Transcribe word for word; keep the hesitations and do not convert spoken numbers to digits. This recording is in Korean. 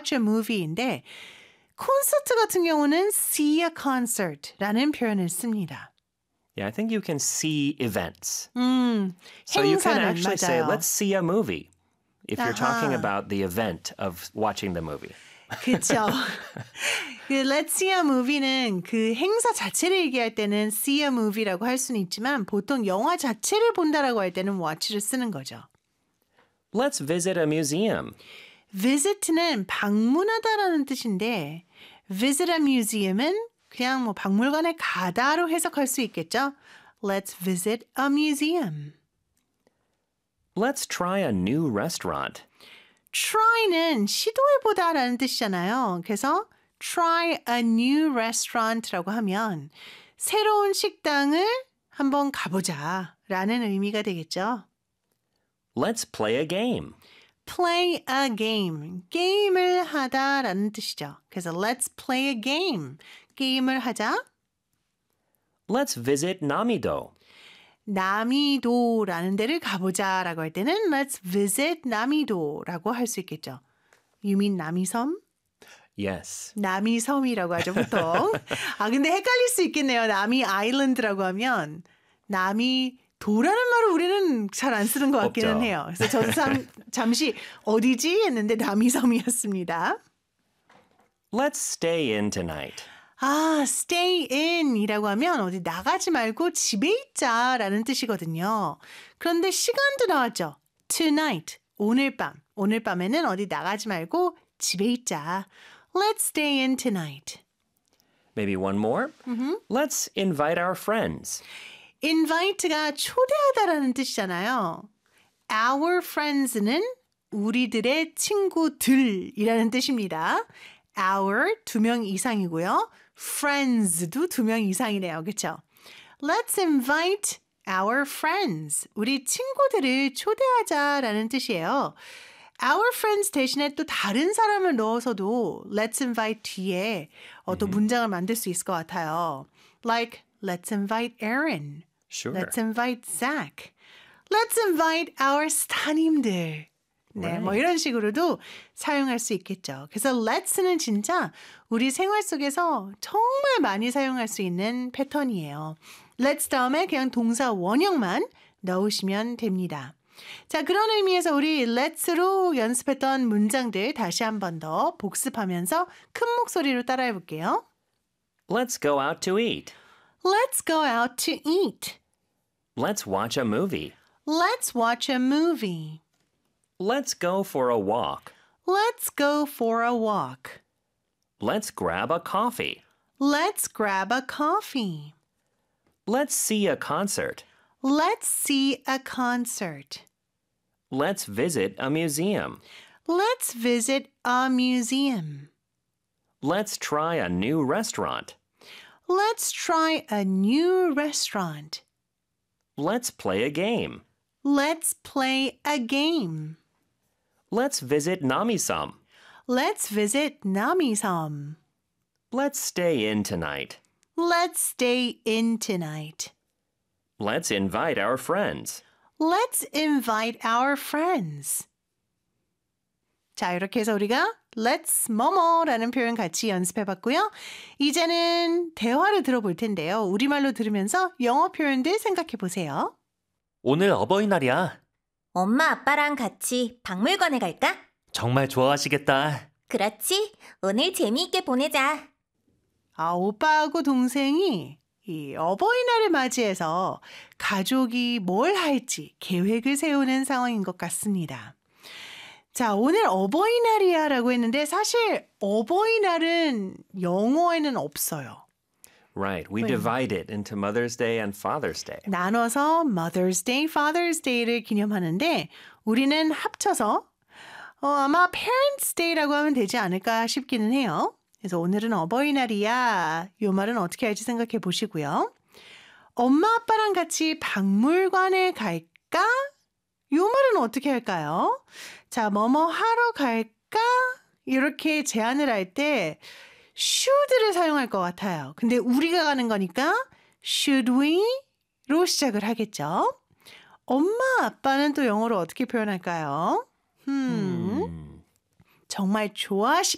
watch a movie인데 콘서트 같은 경우는 see a concert라는 표현을 씁니다. Yeah, I think you can see events. 음, So you can 행사는 actually 맞아요. say, let's see a movie if you're talking 아하. about the event of watching the movie. 그렇죠. 그 Let's see a movie는 그 행사 자체를 얘기할 때는 see a movie라고 할 수는 있지만 보통 영화 자체를 본다라고 할 때는 watch를 쓰는 거죠. Let's visit a museum. visit는 방문하다라는 뜻인데 visit a museum은 그냥 뭐 박물관에 가다로 해석할 수 있겠죠. Let's visit a museum. Let's try a new restaurant. try는 시도해보다라는 뜻이잖아요. 그래서 try a new restaurant라고 하면 새로운 식당을 한번 가보자라는 의미가 되겠죠. Let's play a game. play a game. 게임을 하다라는 뜻이죠. 그래서 let's play a game. 게임을 하자. Let's visit Namido. 나미도라는 데를 가보자라고 할 때는 let's visit 나미도라고 할 수 있겠죠. You mean 남이섬? Yes. 남이섬이라고 하죠, 보통. 아, 근데 헷갈릴 수 있겠네요. 남이 아일랜드라고 하면 남이도라는 말을 우리는 잘 안 쓰는 것 같기는 없죠. 해요. 그래서 저도 참, 잠시 어디지? 했는데 남이섬이었습니다. Let's stay in tonight. 아, stay in이라고 하면 어디 나가지 말고 집에 있자라는 뜻이거든요. 그런데 시간도 나왔죠. tonight, 오늘 밤. 오늘 밤에는 어디 나가지 말고 집에 있자. Let's stay in tonight. Maybe one more. Mm-hmm. Let's invite our friends. invite가 초대하다라는 뜻이잖아요. Our friends는 우리들의 친구들이라는 뜻입니다. Our 두 명 이상이고요. Friends도 두 명 이상이네요. 그렇죠? Let's invite our friends. 우리 친구들을 초대하자라는 뜻이에요. Our friends 대신에 또 다른 사람을 넣어서도 Let's invite 뒤에 어떤 문장을 만들 수 있을 것 같아요. Like, let's invite Aaron. Sure. Let's invite Zach. Let's invite our 스타님들. 네, Right. 뭐 이런 식으로도 사용할 수 있겠죠. 그래서 let's는 진짜 우리 생활 속에서 정말 많이 사용할 수 있는 패턴이에요. let's 다음에 그냥 동사 원형만 넣으시면 됩니다. 자, 그런 의미에서 우리 let's로 연습했던 문장들 다시 한 번 더 복습하면서 큰 목소리로 따라해 볼게요. Let's go out to eat. Let's go out to eat. Let's watch a movie. Let's watch a movie. Let's go for a walk. Let's go for a walk. Let's grab a coffee. Let's grab a coffee. Let's see a concert. Let's see a concert. Let's visit a museum. Let's visit a museum. Let's try a new restaurant. Let's try a new restaurant. Let's play a game. Let's play a game. Let's visit Namisum. Let's visit Namisum. Let's stay in tonight. Let's stay in tonight. Let's invite our friends. Let's invite our friends. 자, 이렇게 해서 우리가 let's 뭐뭐라는 표현 같이 연습해봤고요. 이제는 대화를 들어볼 텐데요. 우리말로 들으면서 영어 표현들 생각해보세요. 오늘 어버이날이야. 엄마 아빠랑 같이 박물관에 갈까? 정말 좋아하시겠다. 그렇지. 오늘 재미있게 보내자. 아, 오빠하고 동생이 이 어버이날을 맞이해서 가족이 뭘 할지 계획을 세우는 상황인 것 같습니다. 자, 오늘 어버이날이야 라고 했는데 사실 어버이날은 영어에는 없어요. Right. We 왜? divide it into Mother's Day and Father's Day. 나눠서 Mother's Day, Father's Day를 기념하는데 우리는 합쳐서 어, 아마 Parents Day라고 하면 되지 않을까 싶기는 해요. 그래서 오늘은 어버이날이야. 이 말은 어떻게 할지 생각해 보시고요. 엄마 아빠랑 같이 박물관에 갈까? 이 말은 어떻게 할까요? 자, 뭐뭐 하러 갈까? 이렇게 제안을 할 때 should를 사용할 것 같아요. 근데 우리가 가는 거니까 should we?로 시작을 하겠죠. 엄마 아빠는 또 영어로 어떻게 표현할까요? 음, Hmm. 정말